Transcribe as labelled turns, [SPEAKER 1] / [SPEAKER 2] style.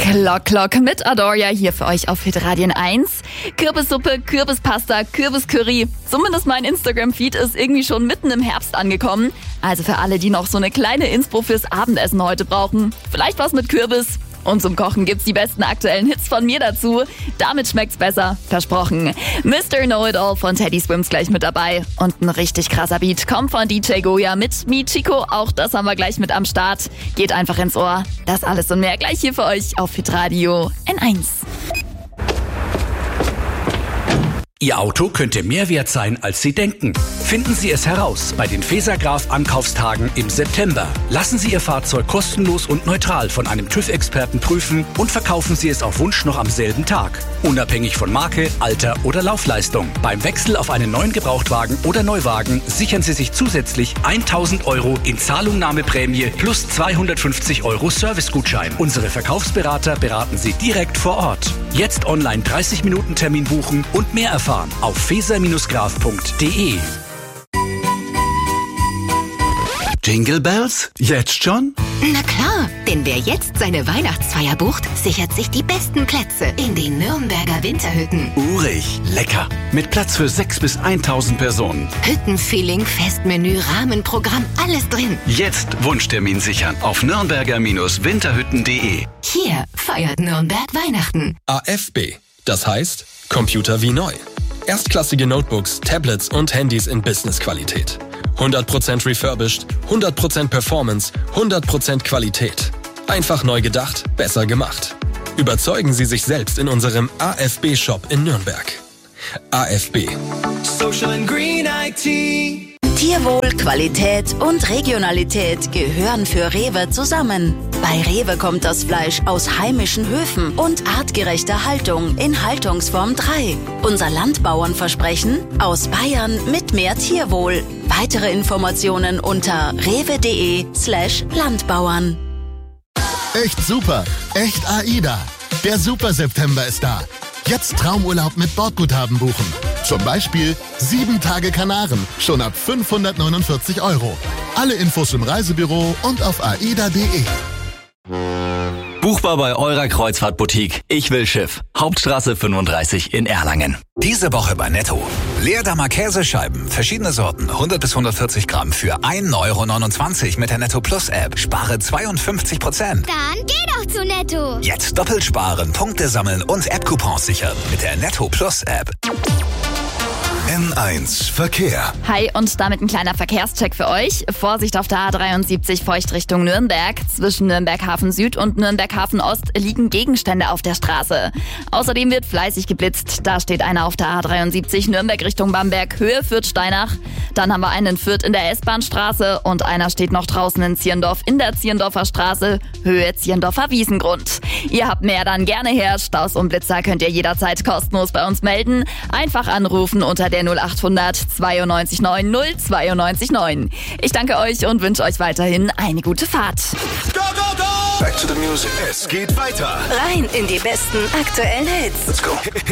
[SPEAKER 1] Glock mit Adoria hier für euch auf Hitradio 1. Kürbissuppe, Kürbispasta, Kürbiscurry. Zumindest mein Instagram-Feed ist irgendwie schon mitten im Herbst angekommen. Also für alle, die noch so eine kleine Inspo fürs Abendessen heute brauchen. Vielleicht was mit Kürbis. Und zum Kochen gibt's die besten aktuellen Hits von mir dazu. Damit schmeckt's besser, versprochen. Mr. Know-It-All von Teddy Swims gleich mit dabei. Und ein richtig krasser Beat kommt von DJ Goya mit Michiko. Auch das haben wir gleich mit am Start. Geht einfach ins Ohr. Das alles und mehr gleich hier für euch auf Hitradio N1.
[SPEAKER 2] Ihr Auto könnte mehr wert sein, als Sie denken. Finden Sie es heraus bei den Fesagraph-Ankaufstagen im September. Lassen Sie Ihr Fahrzeug kostenlos und neutral von einem TÜV-Experten prüfen und verkaufen Sie es auf Wunsch noch am selben Tag. Unabhängig von Marke, Alter oder Laufleistung. Beim Wechsel auf einen neuen Gebrauchtwagen oder Neuwagen sichern Sie sich zusätzlich 1.000 € in Zahlungnahmeprämie plus 250 € Servicegutschein. Unsere Verkaufsberater beraten Sie direkt vor Ort. Jetzt online 30 Minuten Termin buchen und mehr erfahren auf feser-graph.de.
[SPEAKER 3] Jingle Bells? Jetzt schon?
[SPEAKER 4] Na klar, denn wer jetzt seine Weihnachtsfeier bucht, sichert sich die besten Plätze in den Nürnberger Winterhütten.
[SPEAKER 3] Urig, lecker. Mit Platz für 6.000 bis 1.000 Personen.
[SPEAKER 4] Hüttenfeeling, Festmenü, Rahmenprogramm, alles drin.
[SPEAKER 3] Jetzt Wunschtermin sichern auf nürnberger-winterhütten.de.
[SPEAKER 4] Hier feiert Nürnberg Weihnachten.
[SPEAKER 5] AFB. Das heißt, Computer wie neu. Erstklassige Notebooks, Tablets und Handys in Business-Qualität. 100% refurbished, 100% Performance, 100% Qualität. Einfach neu gedacht, besser gemacht. Überzeugen Sie sich selbst in unserem AFB-Shop in Nürnberg. AFB.
[SPEAKER 6] Social and Green IT.
[SPEAKER 7] Tierwohl, Qualität und Regionalität gehören für Rewe zusammen. Bei Rewe kommt das Fleisch aus heimischen Höfen und artgerechter Haltung in Haltungsform 3. Unser Landbauernversprechen: aus Bayern mit mehr Tierwohl. Weitere Informationen unter rewe.de/Landbauern.
[SPEAKER 8] Echt super, echt AIDA. Der Super September ist da. Jetzt Traumurlaub mit Bordguthaben buchen. Zum Beispiel 7 Tage Kanaren, schon ab 549 €. Alle Infos im Reisebüro und auf aida.de.
[SPEAKER 9] Buchbar bei eurer Kreuzfahrtboutique. Ich will Schiff. Hauptstraße 35 in Erlangen.
[SPEAKER 10] Diese Woche bei Netto. Leerdammer Käsescheiben, verschiedene Sorten, 100 bis 140 Gramm für 1,29 € mit der Netto Plus App. Spare 52%.
[SPEAKER 11] Dann geh doch zu Netto.
[SPEAKER 10] Jetzt doppelt sparen, Punkte sammeln und App-Coupons sichern mit der Netto Plus App.
[SPEAKER 3] N1 Verkehr.
[SPEAKER 1] Hi und damit ein kleiner Verkehrscheck für euch. Vorsicht auf der A73 Feucht Richtung Nürnberg. Zwischen Nürnberg Hafen Süd und Nürnberg Hafen Ost liegen Gegenstände auf der Straße. Außerdem wird fleißig geblitzt. Da steht einer auf der A73 Nürnberg Richtung Bamberg, Höhe Fürth-Steinach. Dann haben wir einen in Fürth in der S-Bahn-Straße und einer steht noch draußen in Zierndorf in der Zierndorfer Straße, Höhe Zierndorfer Wiesengrund. Ihr habt mehr, dann gerne her. Staus und Blitzer könnt ihr jederzeit kostenlos bei uns melden. Einfach anrufen unter der 0800 92 9 092 9. Ich danke euch und wünsche euch weiterhin eine gute Fahrt.
[SPEAKER 6] Go, go, go!
[SPEAKER 3] Back to the music. Es geht weiter.
[SPEAKER 7] Rein in die besten aktuellen Hits.
[SPEAKER 3] Let's go.